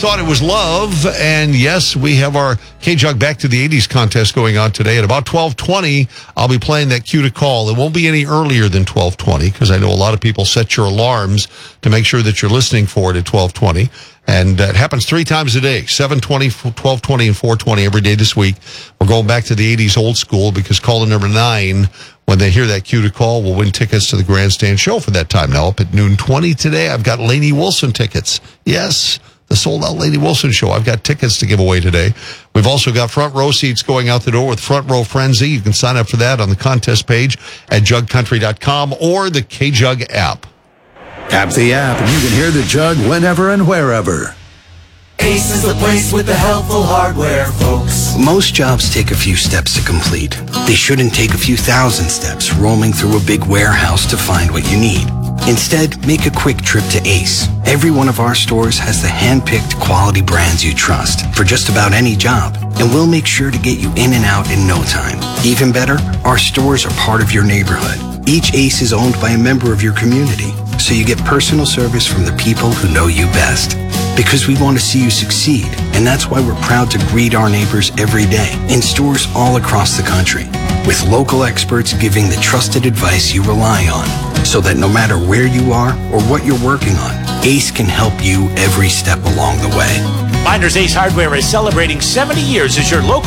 thought it was love. And yes, we have our K-Jug Back to the 80s contest going on today. At about 12:20, I'll be playing that cue to call. It won't be any earlier than 12:20 because I know a lot of people set your alarms to make sure that you're listening for it at 12:20. And it happens 3 times a day, 7:20, 12:20, and 4:20 every day this week. We're going back to the 80s old school because caller number 9, when they hear that cue to call, will win tickets to the Grandstand Show for that time. Now, up at noon 20 today, I've got Lainey Wilson tickets. Yes, the sold-out Lainey Wilson Show. I've got tickets to give away today. We've also got front row seats going out the door with Front Row Frenzy. You can sign up for that on the contest page at jugcountry.com or the K-Jug app. Tap the app and you can hear the Jug whenever and wherever. Ace is the place with the helpful hardware, folks. Most jobs take a few steps to complete. They shouldn't take a few thousand steps roaming through a big warehouse to find what you need. Instead, make a quick trip to Ace. Every one of our stores has the hand-picked quality brands you trust for just about any job, and we'll make sure to get you in and out in no time. Even better, our stores are part of your neighborhood. Each Ace is owned by a member of your community, so you get personal service from the people who know you best. Because we want to see you succeed, and that's why we're proud to greet our neighbors every day in stores all across the country, with local experts giving the trusted advice you rely on, so that no matter where you are or what you're working on, Ace can help you every step along the way. Finders Ace Hardware is celebrating 70 years as your local